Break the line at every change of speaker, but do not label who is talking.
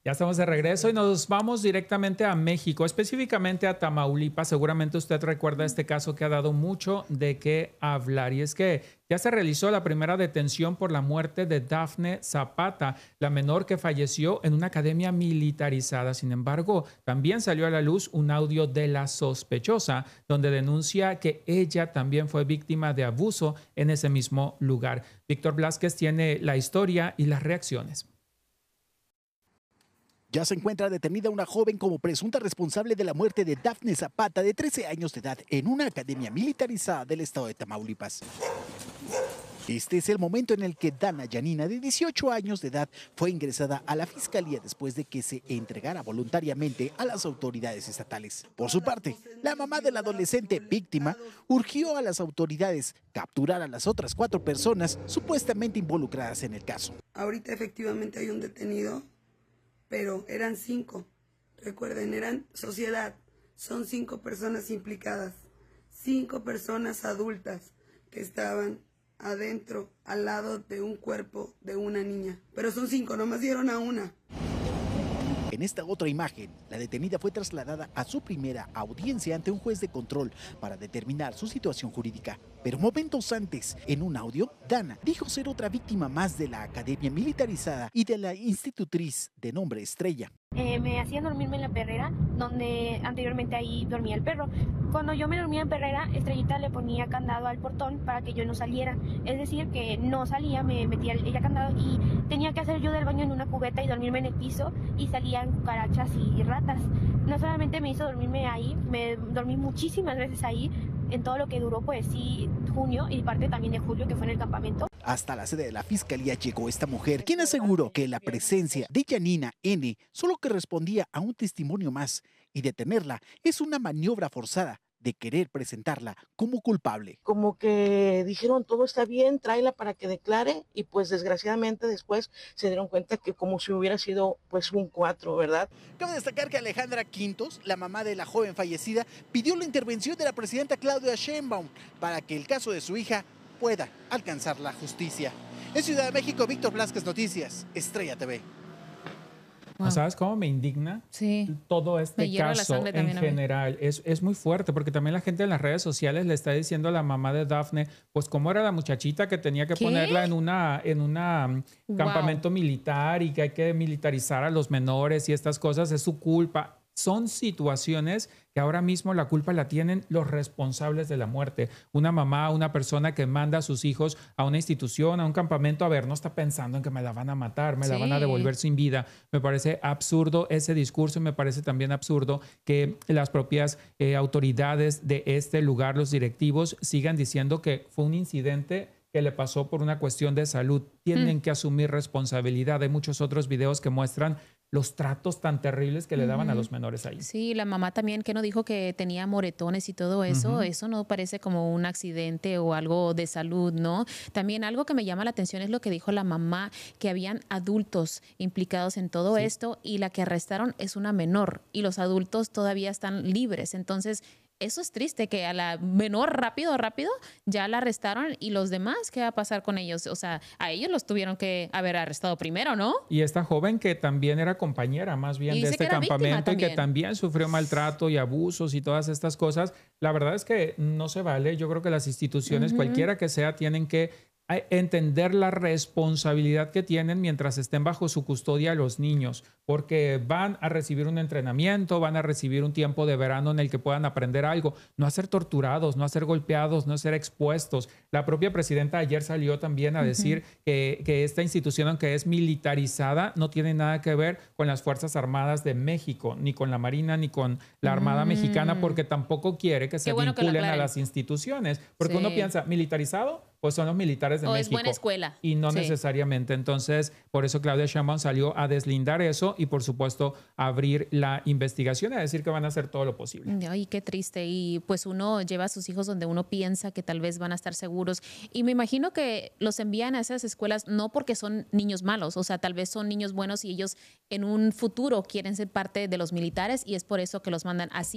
Ya estamos de regreso y nos vamos directamente a México, específicamente a Tamaulipas. Seguramente usted recuerda este caso que ha dado mucho de qué hablar. Y es que ya se realizó la primera detención por la muerte de Dafne Zapata, la menor que falleció en una academia militarizada. Sin embargo, también salió a la luz un audio de la sospechosa, donde denuncia que ella también fue víctima de abuso en ese mismo lugar. Víctor Blázquez tiene la historia y las reacciones.
Ya se encuentra detenida una joven como presunta responsable de la muerte de Dafne Zapata, de 13 años de edad, en una academia militarizada del estado de Tamaulipas. Este es el momento en el que Dana Yanina, de 18 años de edad, fue ingresada a la fiscalía después de que se entregara voluntariamente a las autoridades estatales. Por su parte, la mamá de la adolescente víctima urgió a las autoridades capturar a las otras 4 personas supuestamente involucradas en el caso.
Ahorita efectivamente hay un detenido, pero eran 5. Recuerden, eran sociedad. Son 5 personas implicadas. 5 personas adultas que estaban adentro, al lado de un cuerpo de una niña. Pero son 5, nomás dieron a una.
En esta otra imagen, la detenida fue trasladada a su primera audiencia ante un juez de control para determinar su situación jurídica. Pero momentos antes, en un audio, Dana dijo ser otra víctima más de la academia militarizada y de la institutriz de nombre Estrella.
Me hacían dormirme en la perrera, donde anteriormente ahí dormía el perro. Cuando yo me dormía en perrera, Estrellita le ponía candado al portón para que yo no saliera. Es decir, que no salía, me metía ella candado y tenía que hacer yo del baño en una cubeta y dormirme en el piso y salían cucarachas y ratas. No solamente me hizo dormirme ahí, me dormí muchísimas veces ahí, en todo lo que duró, pues sí, junio y parte también de julio, que fue en el campamento.
Hasta la sede de la fiscalía llegó esta mujer, quien aseguró que la presencia de Yanina N. solo correspondía a un testimonio más, y detenerla es una maniobra forzada de querer presentarla como culpable.
Como que dijeron todo está bien, tráela para que declare, y pues desgraciadamente después se dieron cuenta que como si hubiera sido pues un 4, ¿verdad?
Cabe destacar que Alejandra Quintos, la mamá de la joven fallecida, pidió la intervención de la presidenta Claudia Sheinbaum para que el caso de su hija pueda alcanzar la justicia. En Ciudad de México, Víctor Blázquez, Noticias, Estrella TV.
Wow. ¿Sabes cómo me indigna?
Sí.
Todo este caso en general es muy fuerte, porque también la gente en las redes sociales le está diciendo a la mamá de Dafne, pues cómo era la muchachita que tenía que ponerla en una campamento militar y que hay que militarizar a los menores y estas cosas, es su culpa. Son situaciones que ahora mismo la culpa la tienen los responsables de la muerte. Una mamá, una persona que manda a sus hijos a una institución, a un campamento, a ver, no está pensando en que me la van a matar, me la van a devolver sin vida. Me parece absurdo ese discurso y me parece también absurdo que las propias autoridades de este lugar, los directivos, sigan diciendo que fue un incidente que le pasó por una cuestión de salud. Tienen que asumir responsabilidad. Hay muchos otros videos que muestran los tratos tan terribles que le daban a los menores ahí.
Sí, la mamá también que no dijo que tenía moretones y todo eso, eso no parece como un accidente o algo de salud, ¿no? También algo que me llama la atención es lo que dijo la mamá, que habían adultos implicados en todo esto y la que arrestaron es una menor y los adultos todavía están libres. Entonces, eso es triste, que a la menor rápido ya la arrestaron y los demás, ¿qué va a pasar con ellos? O sea, a ellos los tuvieron que haber arrestado primero, ¿no?
Y esta joven que también era compañera más bien de este campamento y que también sufrió maltrato y abusos y todas estas cosas, la verdad es que no se vale. Yo creo que las instituciones, cualquiera que sea, tienen que entender la responsabilidad que tienen mientras estén bajo su custodia los niños, porque van a recibir un entrenamiento, van a recibir un tiempo de verano en el que puedan aprender algo, no a ser torturados, no a ser golpeados, no a ser expuestos. La propia presidenta ayer salió también a decir que esta institución, aunque es militarizada, no tiene nada que ver con las Fuerzas Armadas de México, ni con la Marina, ni con la Armada Mexicana, porque tampoco quiere que se vinculen a las instituciones, porque uno piensa, ¿militarizado? Pues son los militares de México.
Es buena escuela.
Y no necesariamente. Entonces, por eso Claudia Sheinbaum salió a deslindar eso y, por supuesto, a abrir la investigación y a decir que van a hacer todo lo posible.
Ay, qué triste. Y pues uno lleva a sus hijos donde uno piensa que tal vez van a estar seguros. Y me imagino que los envían a esas escuelas no porque son niños malos, o sea, tal vez son niños buenos y ellos en un futuro quieren ser parte de los militares y es por eso que los mandan así.